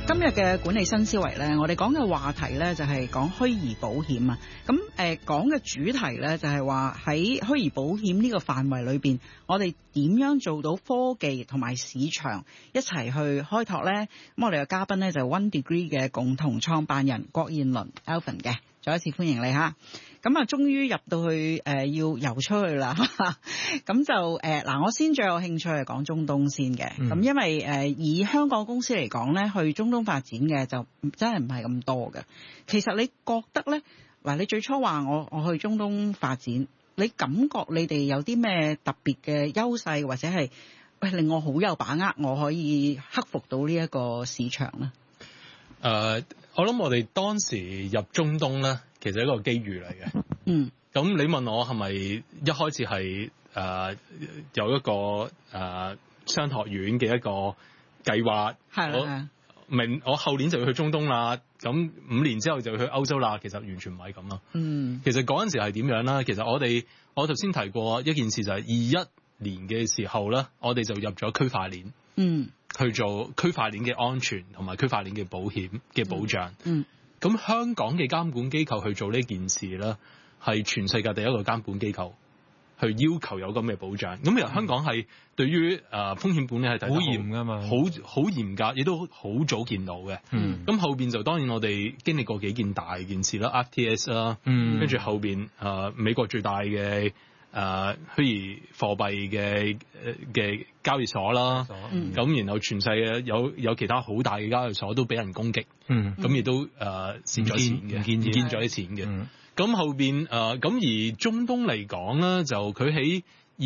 今日嘅管理新思維咧，我哋講嘅話題咧就係講虛擬保險啊。咁講嘅主題咧就係話喺虛擬保險呢個範圍裏邊，我哋點樣做到科技同埋市場一齊去開拓咧？咁我哋嘅嘉賓咧就係 One Degree 嘅共同創辦人郭彥麟 Alvin 嘅，再一次歡迎你嚇。咁啊，終於入到去要游出去啦。咁就我先最有興趣係講中東先嘅。咁因為以香港公司嚟講咧，去中東發展嘅就真係唔係咁多嘅。其實你覺得咧，嗱，你最初話我去中東發展，你感覺你哋有啲咩特別嘅優勢，或者係令我好有把握，我可以克服到呢一個市場咧？ 我諗我哋當時入中東咧，其實係一個機遇嚟嘅。咁你問我係咪一開始係有一個商學院嘅一個計劃？係我後年就要去中東啦，咁5年之後就要去歐洲啦。其實完全唔係咁咯。其實嗰陣時係點樣啦？其實我頭先提過一件事，就係21年嘅時候咧，我哋就入咗區塊鏈。去做區塊鏈嘅安全同埋區塊鏈嘅保險嘅保障。咁香港嘅監管機構去做呢件事咧，係全世界第一個監管機構去要求有咁嘅保障。咁其實香港係對於風險管理係睇得好嚴㗎嘛，好嚴格，亦都好早見到嘅。咁後邊就當然我哋經歷過幾件大件事啦 ，FTS 啦，跟住後邊美國最大嘅虛擬貨幣嘅交易所啦，咁然後全世界有其他好大嘅交易所都俾人攻擊，咁亦都蝕咗錢嘅，唔見咗啲錢嘅。咁後邊咁而中東嚟講咧，就佢喺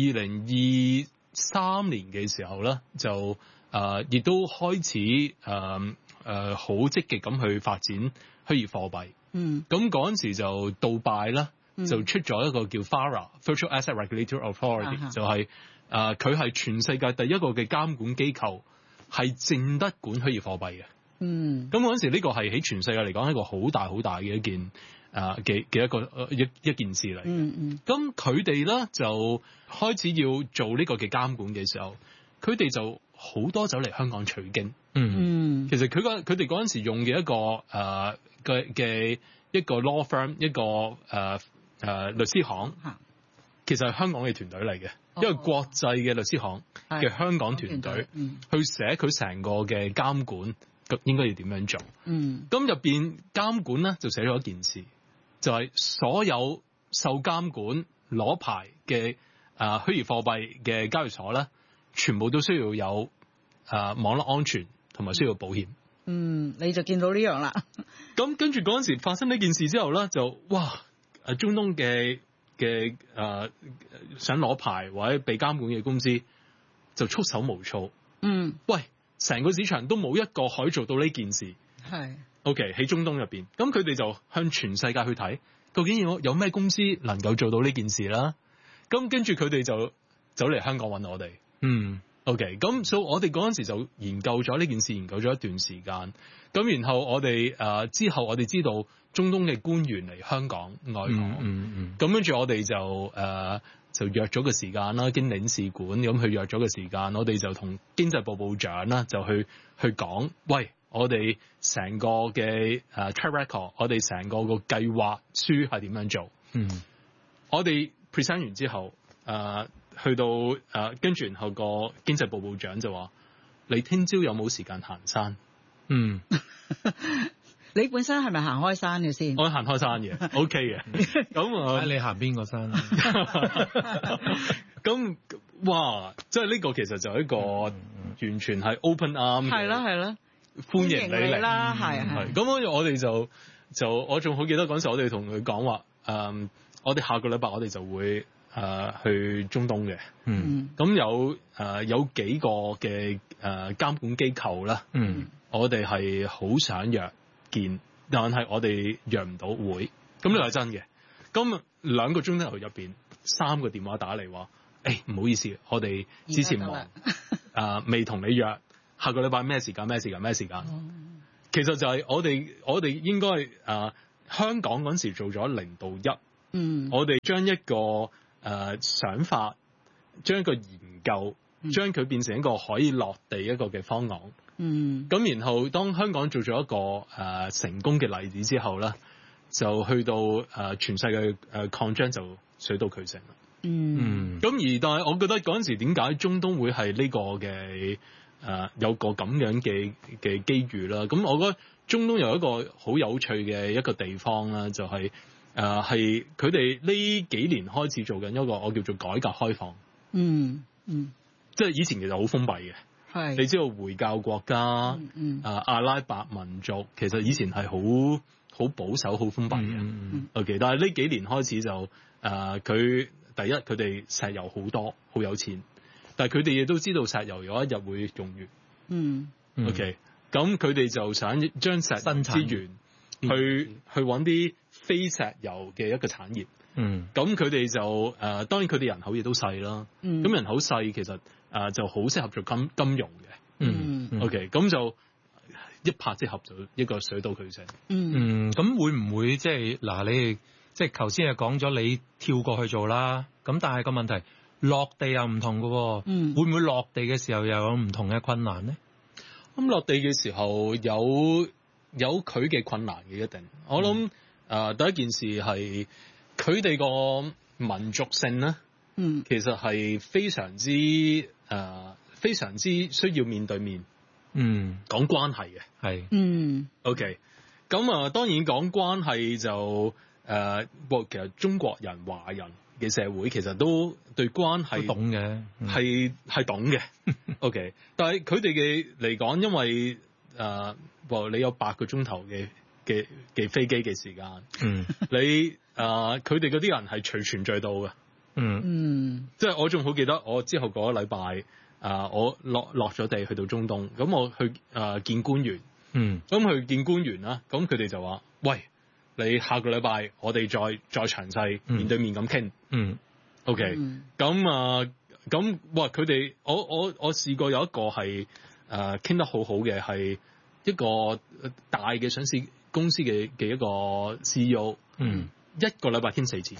2023年嘅時候咧，就亦都開始好積極咁去發展虛擬貨幣。咁嗰陣時就杜拜啦。就出咗一個叫 FARA Virtual Asset Regulatory Authority，就係佢係全世界第一個嘅監管機構，係淨得管虛擬貨幣嘅。咁嗰陣時呢個係喺全世界嚟講一個好大好大嘅一件嘅一件事嚟。咁佢哋咧就開始要做呢個嘅監管嘅時候，佢哋就好多走嚟香港取經。其實佢哋嗰陣時用嘅一個嘅一個 law firm 一個律師行，其實係香港嘅團隊嚟嘅，一個國際嘅律師行嘅香港團隊去寫佢成個嘅監管應該要點樣做。咁入邊監管咧就寫咗一件事，就係所有受監管攞牌嘅虛擬貨幣嘅交易所咧，全部都需要有網絡安全同埋需要保險。 你就見到呢樣啦。 咁跟住嗰陣時發生呢件事之後咧，就哇！中東嘅想攞牌或者被監管嘅公司就束手無措。喂，成個市場都冇一個可以做到呢件事。係。OK， 喺中東入邊，咁佢哋就向全世界去睇，究竟有咩公司能夠做到呢件事啦？咁跟住佢哋就走嚟香港揾我哋。OK， 咁所以我哋嗰陣時就研究咗呢件事，研究咗一段時間。咁然後我哋之後我哋知道中東嘅官員嚟香港外訪，咁跟住我哋就約咗個時間啦，經領事館咁去約咗個時間，我哋就同經濟部部長啦就去講，喂，我哋成個嘅track record， 我哋成個計劃書係點樣做？我哋 present 完之後，去到跟住然後個經濟部部長就話：你聽朝有冇時間行山？ 你本身係咪行開山嘅先？ 我行開山嘅，OK 嘅。咁你行邊個山？ 咁哇，即係呢個其實就係一個完全係 open arm 嘅。係啦，歡迎你嚟啦，係。咁我哋就我仲好記得嗰陣時，我哋同佢講話，我哋下個禮拜我哋就會去中東嘅。咁有幾個嘅監管機構啦。我哋係好想約見，但係我哋約唔到會。咁呢個係真嘅。咁2個鐘頭入邊，3個電話打嚟話：唔好意思，我哋之前忙，未同你約。下個禮拜咩時間？其實就係我哋應該香港嗰陣時做咗0到1。我哋將一個想法，將一個研究，將佢變成一個可以落地一個嘅方案。 咁然後當香港做咗一個成功嘅例子之後咧，就去到全世界擴張就水到渠成啦。咁但係我覺得嗰陣時點解中東會係呢個嘅有個咁樣嘅機遇啦？咁我覺得中東有一個好有趣嘅一個地方啦，就係係佢哋呢幾年開始做緊一個我叫做改革開放。即係以前其實好封閉嘅。係你知道回教國家阿拉伯民族其實以前係好保守、好封閉嘅。OK， 但係呢幾年開始就佢第一佢哋石油好多，好有錢，但係佢哋亦都知道石油有一日會用完。OK， 咁佢哋就想將石油資源去揾啲非石油嘅一個產業。咁佢哋就當然佢哋人口亦都細啦。咁人口細其實就好適合做金融嘅。OK， 咁就一拍即合，就一個水到渠成。 咁會唔會即係嗱？你即係頭先又講咗你跳過去做啦。咁但係個問題落地又唔同嘅。會唔會落地嘅時候又有唔同嘅困難咧？ 咁落地嘅時候有佢嘅困難嘅一定。我諗第一件事係佢哋個民族性咧。其實係非常之需要面對面，講關係嘅，係，OK， 咁當然講關係就其實中國人、華人嘅社會其實都對關係懂嘅， 係懂嘅，OK， 但係佢哋嘅嚟講，因為你有8個鐘頭嘅飛機嘅時間，你佢哋嗰啲人係隨傳隨到嘅。即係我仲好記得，我之後嗰個禮拜，我落咗地去到中東，咁我去見官員，咁去見官員啦，咁佢哋就話：喂，你下個禮拜我哋再詳細面對面咁傾。OK，咁哇，佢哋我試過有一個係傾得好好嘅，係一個大嘅上市公司嘅一個 CEO，一個禮拜傾4次。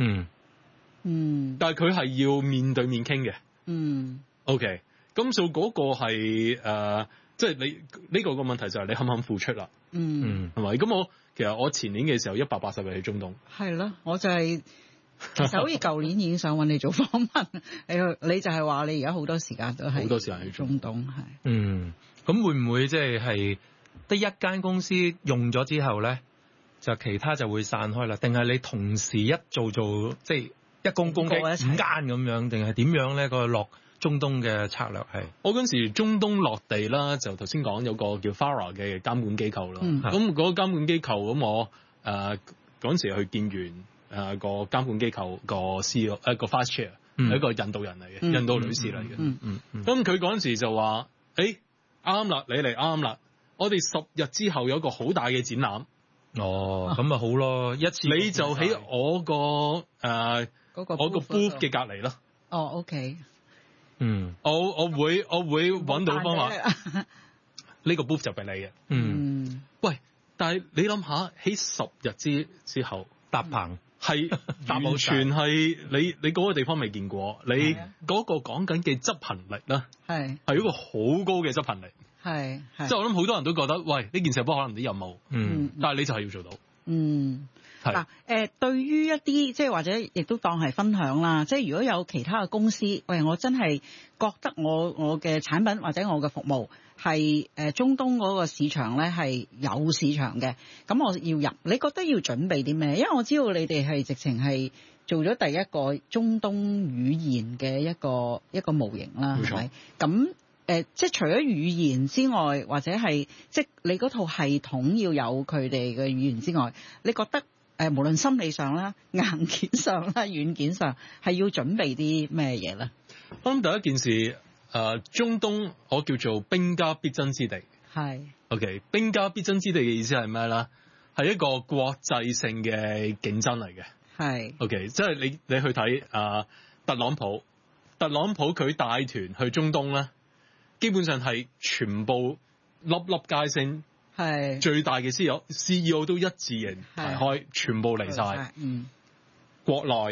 但係佢係要面對面傾嘅。OK， 咁所以嗰個係即係你呢個問題就係你肯唔肯付出啦。係咪？咁其實我前年嘅時候180日去中東。係咯， 我就係其實好似舊年已經想揾你做訪問，你就係話你而家好多時間都係好多時間去中東係。 咁會唔會即係得一間公司用咗之後咧，就其他就會散開啦？定係你同時一做即係？一公攻擊5間咁樣，定係點樣咧？個落中東嘅策略係我嗰陣時中東落地啦，就頭先講有個叫 FARA 嘅監管機構啦。咁嗰個監管機構，咁我嗰陣時去見完個監管機構個 CEO 個 Vice Chair 係一個印度人嚟嘅，印度女士嚟嘅。咁佢嗰陣時就話：啱啦，你嚟啱啦！我哋10日之後有個好大嘅展覽。 咁咪好咯，一次你就喺我個我個 booth 嘅隔離啦。 OK。 我會揾到方法。呢個 booth 就俾你嘅。喂，但係你諗下，喺10日之後搭棚係完全係你嗰個地方未見過，你嗰個講緊嘅執行力啦，係一個好高嘅執行力。係即係我諗好多人都覺得，喂，呢件事不可能啲任務。但係你就係要做到。 嗱，對於一啲即係或者亦都當係分享啦，即係如果有其他嘅公司，喂，我真係覺得我嘅產品或者我嘅服務係中東嗰個市場咧係有市場嘅，咁我要入，你覺得要準備啲咩？因為我知道你哋係直情係做咗第一個中東語言嘅一個模型啦，係咪？咁即係除咗語言之外，或者係即係你嗰套系統要有佢哋嘅語言之外，你覺得無論心理上啦、硬件上啦、軟件上，係要準備啲咩嘢咧？ 我諗第一件事，中東我叫做兵家必爭之地。係 OK， 兵家必爭之地嘅意思係咩咧？係一個國際性嘅競爭嚟嘅。係 OK， 即係你去睇特朗普佢帶團去中東咧，基本上係全部粒粒皆星。係最大嘅 CEO 都一致型排開，全部嚟晒。國內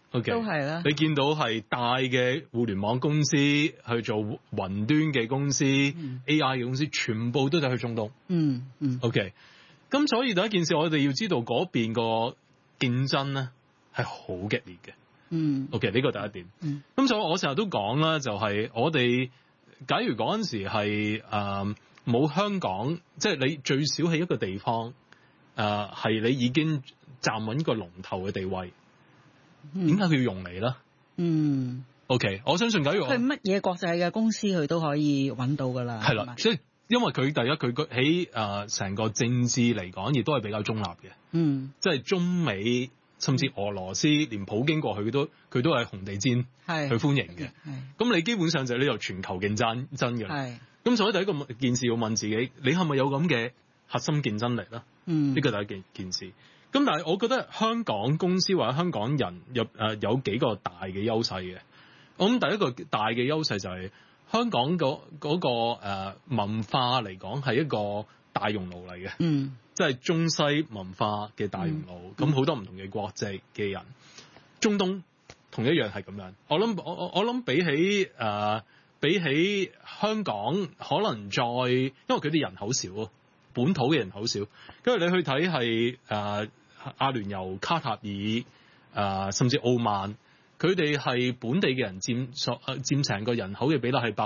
OK， 都係啦。 你見到係大嘅互聯網公司去做雲端嘅公司、AI 嘅公司，全部都走去中東。OK，咁所以第一件事，我哋要知道嗰邊個競爭咧係好激烈嘅。OK，呢個第一點。咁所以我成日都講啦，就係我哋假如嗰陣時係冇香港，即係你最少喺一個地方係你已經站穩個龍頭嘅地位。點解佢要用你咧？OK， 我相信假如佢乜嘢國際嘅公司佢都可以揾到㗎啦。 係啦，所以因為佢第一佢喺成個政治嚟講，亦都係比較中立嘅。即係中美甚至俄羅斯，連普京過去佢都係紅地毯去歡迎嘅。咁你基本上就係呢度全球競爭嘅。咁所以第一個件事要問自己，你係咪有咁嘅核心競爭力咧？呢個第一件事。咁但係我覺得香港公司或者香港人有幾個大嘅優勢嘅。我諗第一個大嘅優勢就係香港嗰個文化嚟講係一個大熔爐嚟嘅。即係中西文化嘅大熔爐。咁好多唔同嘅國籍嘅人，中東同一樣係咁樣。我諗比起香港可能因為佢哋人口少啊。本土嘅人好少，跟住你去睇係阿聯酋、卡塔爾甚至澳曼，佢哋係本地嘅人佔成個人口嘅比例係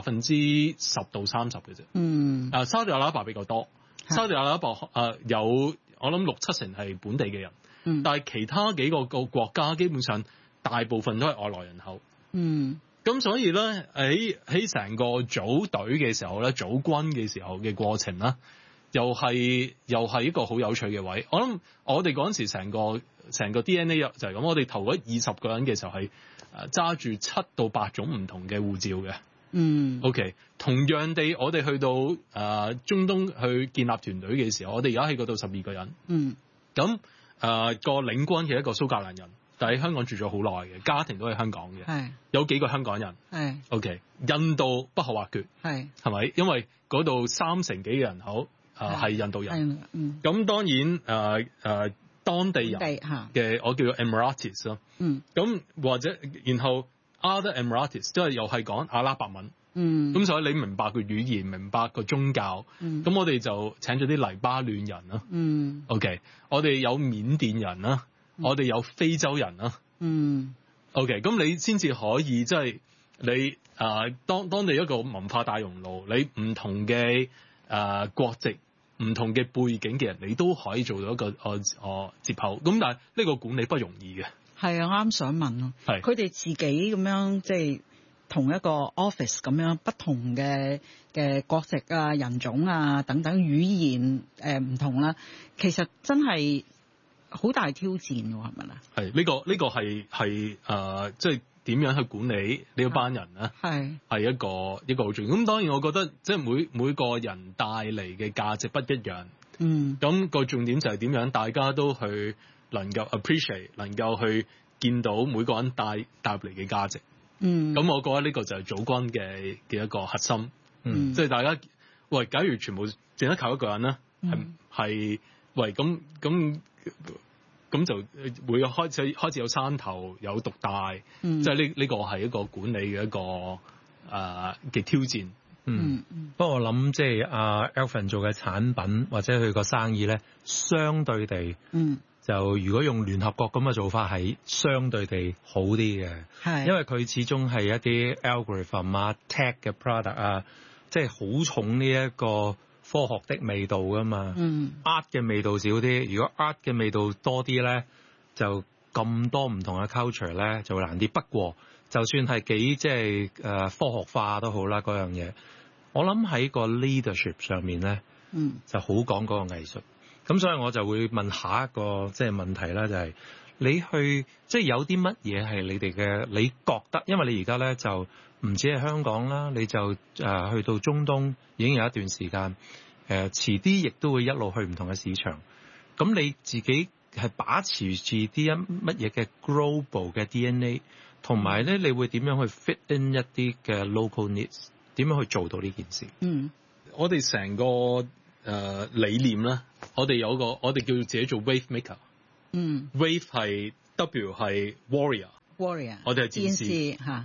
10%到30%嘅啫。沙特阿拉伯比較多，沙特阿拉伯有我諗6-7成係本地嘅人，但係其他幾個國家基本上大部分都係外來人口。咁所以咧喺成個組隊嘅時候咧，組軍嘅時候嘅過程啦。又係一個好有趣嘅位。我諗我哋嗰陣時成個 DNA 就係咁。我哋頭嗰20個人嘅時候係揸住7到8種唔同嘅護照嘅。OK， 同樣地，我哋去到中東去建立團隊嘅時候，我哋而家喺嗰度12個人。咁個領軍係一個蘇格蘭人，但係喺香港住咗好耐嘅，家庭都係香港嘅。有幾個香港人。OK， 印度不可或缺。係咪？因為嗰度3成幾嘅人口。係印度人，咁當然當地人嘅我叫做 Emiratis 咯，咁或者然後 other Emiratis 即係又係講阿拉伯文，咁所以你明白個語言，明白個宗教，咁我哋就請咗啲黎巴嫩人啦，OK， 我哋有緬甸人啦，我哋有非洲人啦，OK， 咁你先至可以即係你當地一個文化大熔爐，你唔同嘅國籍。唔同嘅背景嘅人，你都可以做到一個接口。咁但係呢個管理不容易嘅。係啊，我啱想問咯。係佢哋自己咁樣，即係同一個 office 咁樣，不同嘅國籍啊、人種啊等等語言唔同啦，其實真係好大挑戰㗎，係咪啊？係呢個係即係。點樣去管理呢一班人咧？係一個好重要。咁當然我覺得即係每個人帶嚟嘅價值不一樣。咁個重點就係點樣大家都去能夠 appreciate， 能夠去見到每個人帶入嚟嘅價值。咁我覺得呢個就係組軍嘅一個核心。即係大家喂，假如全部淨係靠一個人咧，係喂咁就會開始有山頭有獨大，即係呢個係一個管理嘅一個嘅挑戰。不過我諗即係阿 Alvin 做嘅產品或者佢個生意咧，相對地，就如果用聯合國咁嘅做法係相對地好啲嘅，因為佢始終係一啲 algorithm 啊、tech 嘅 product 啊，即係好重呢一個科學的味道㗎嘛，art 嘅味道少啲。如果 art 嘅味道多啲咧，就咁多唔同嘅 culture 咧就會難啲。不過就算係幾即係科學化都好啦，嗰樣嘢，我諗喺個 leadership 上面咧，就好講嗰個藝術。咁所以我就會問下一個即係問題啦，就係你去即係有啲乜嘢係你哋嘅，你覺得因為你而家咧就唔止係香港啦，你就去到中東已經有一段時間，遲啲亦都會一路去唔同嘅市場。咁你自己係把持住啲乜嘢嘅 global 嘅 DNA， 同埋咧你會點樣去 fit in 一啲嘅 local needs？ 點樣去做到呢件事？我哋成個理念咧，我哋叫自己做 wave maker。wave 係 W 係 warrior。 warrior， 我哋係戰士嚇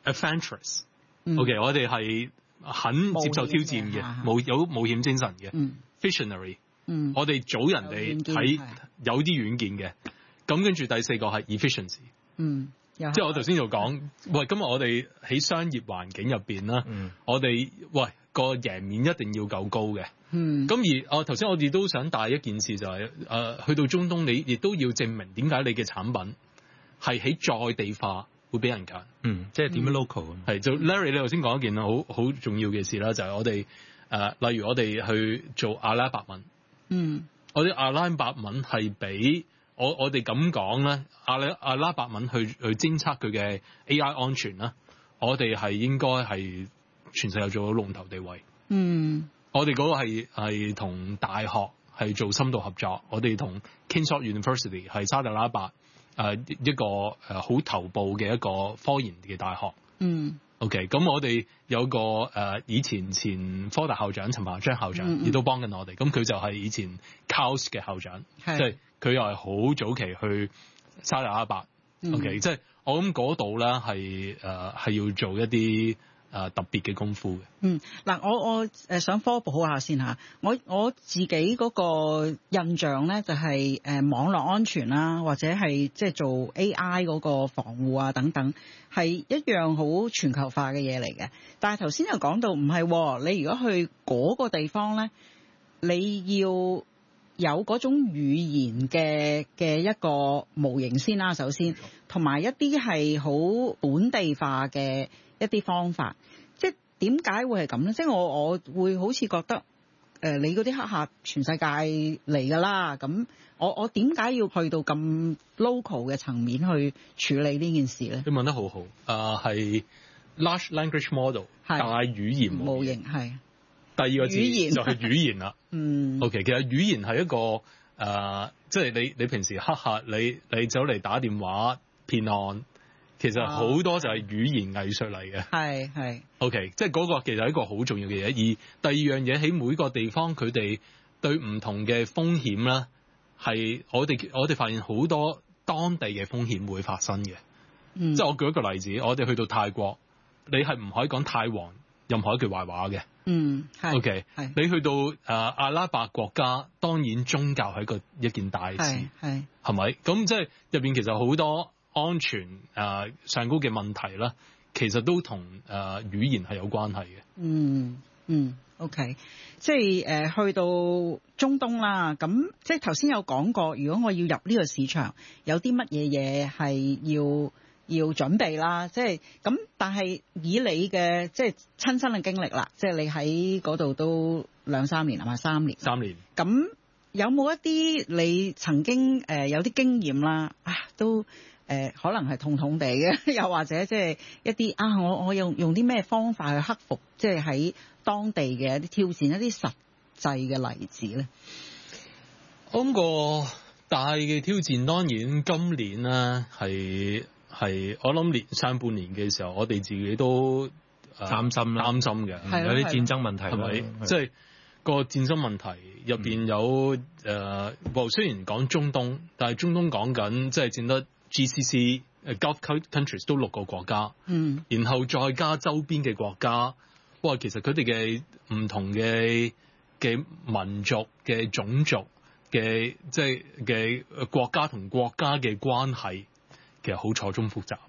adventurous。OK， 我哋係肯接受挑戰嘅，有冒險精神嘅。visionary， 我哋早人哋睇有啲遠見嘅。咁跟住第四個係 efficiency。即係我頭先就講，喂，今日我哋喺商業環境入邊啦，我哋個贏面一定要夠高嘅。咁而頭先我哋都想帶一件事就係去到中東，你亦都要證明點解你嘅產品係喺在地化會俾人揀。 即係點樣 local？ 係就 Larry 你頭先講一件好重要嘅事啦，就係我哋例如我哋去做阿拉伯文。我哋阿拉伯文係比我哋咁講咧，阿拉伯文去偵測佢嘅 AI 安全啦，我哋係應該係全世界做到龍頭地位。我哋嗰個係同大學係做深度合作，我哋同 King's University 係沙特阿拉伯一個好頭部嘅一個科研嘅大學。OK， 咁我哋有個以前科大校長陳柏章校長亦都幫緊我哋，咁佢就係以前 COUS 嘅校長，即係佢又係好早期去沙特阿拉伯。OK， 即係我諗嗰度咧係要做一啲特別嘅功夫嘅。 嗱，我想科普下先嚇。我自己嗰個印象咧，就係網絡安全啦，或者係即係做 AI 嗰個防護啊等等，係一樣好全球化嘅嘢嚟嘅。但係頭先又講到唔係，你如果去嗰個地方咧，你要有嗰種語言嘅一個模型先啦，首先，同埋一啲係好本地化嘅一啲方法。即係點解會係咁咧？即係我會好似覺得你嗰啲黑客全世界嚟㗎啦，咁我點解要去到咁 local 嘅層面去處理呢件事咧？ 你問得好好，係 large language model 大語言模型係。第二個字就係語言啦。OK， 其實語言係一個即係你平時黑客你走嚟打電話騙案。其實好多就係語言藝術嚟嘅，係 OK， 即係嗰個其實係一個好重要嘅嘢。而第二樣嘢喺每個地方，佢哋對唔同嘅風險咧，係我哋發現好多當地嘅風險會發生嘅。即係我舉一個例子，我哋去到泰國，你係唔可以講泰皇任何一句壞話嘅。OK， 你去到阿拉伯國家，當然宗教係一件大事，係咪？咁即係入邊其實好多安全上高嘅問題啦，其實都同語言係有關係嘅。 OK， 即係去到中東啦，咁即係頭先有講過，如果我要入呢個市場，有啲乜嘢嘢係要準備啦，即係咁。但係以你嘅即係親身嘅經歷啦，即係你喺嗰度都2-3年係咪？3年。3年。咁有冇一啲你曾經有啲經驗啦？都可能係痛痛地嘅，又或者即係一啲我用啲咩方法去克服，即係喺當地嘅一啲挑戰，一啲實際嘅例子咧。 我諗個大嘅挑戰，當然今年咧係我諗上半年嘅時候，我哋自己都擔心嘅，有啲戰爭問題係咪？即係個戰爭問題入邊有雖然講中東，但係中東講緊即係佔得 GCC Gulf countries 都6個國家，然後再加周邊嘅國家，其實佢哋嘅唔同嘅民族嘅種族嘅即係嘅國家同國家嘅關係。其實好錯綜複雜。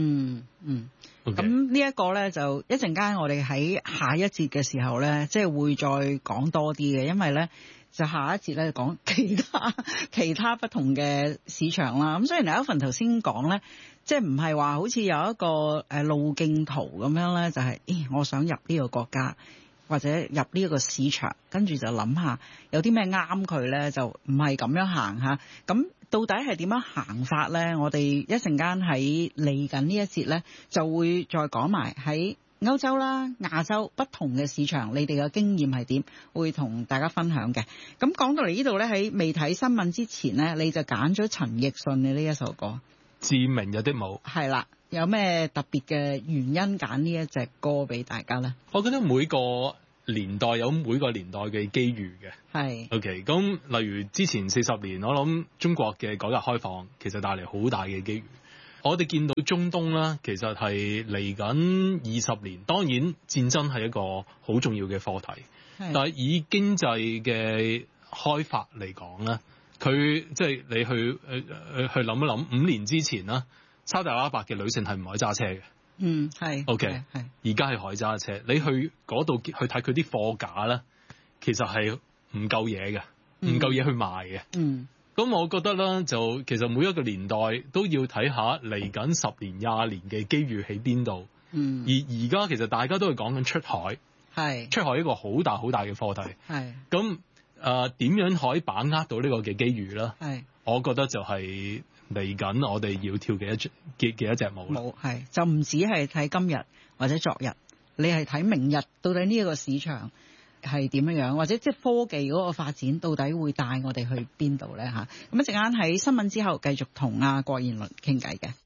咁呢一個咧，就一陣間我哋喺下一節嘅時候咧，即係會再講多啲嘅，因為咧就下一節咧講其他不同嘅市場啦。咁雖然Alvin頭先講咧，即係唔係話好似有一個路徑圖咁樣咧，就係我想入呢個國家或者入呢一個市場，跟住就諗下有啲咩啱佢咧，就唔係咁樣行下咁。到底係點樣行法咧？我哋一陣間喺嚟緊呢一節咧，就會再講埋喺歐洲啦、亞洲不同嘅市場，你哋嘅經驗係點，會同大家分享嘅。咁講到嚟呢度咧，喺未睇新聞之前咧，你就揀咗陳奕迅嘅呢一首歌《 致明日的舞》。係啦，有咩特別嘅原因揀呢一隻歌俾大家咧？ 我覺得每個年代有每個年代嘅機遇嘅，係 OK。咁例如之前40年，我諗中國嘅改革開放其實帶嚟好大嘅機遇。 我哋見到中東啦，其實係嚟緊20年，當然戰爭係一個好重要嘅課題，但係以經濟嘅開發嚟講咧，佢即係你去諗一諗5年之前啦，沙特阿拉伯嘅女性係唔可以揸車嘅。 係。 OK，係。而家係可以揸車，你去嗰度去睇佢啲貨架咧，其實係唔夠嘢嘅，唔夠嘢去賣嘅。咁我覺得咧，就其實每一個年代都要睇下嚟緊10年、20年嘅機遇喺邊度。而家其實大家都係講緊出海，出海一個好大好大嘅課題。咁點樣可以把握到呢個嘅機遇咧？我覺得就係嚟緊我哋要跳嘅一隻舞啦。 就唔止係睇今日或者昨日，你係睇明日到底呢一個市場係點樣，或者即係科技嗰個發展到底會帶我哋去邊度咧嚇？咁一陣間喺新聞之後繼續同阿郭彥麟傾偈嘅。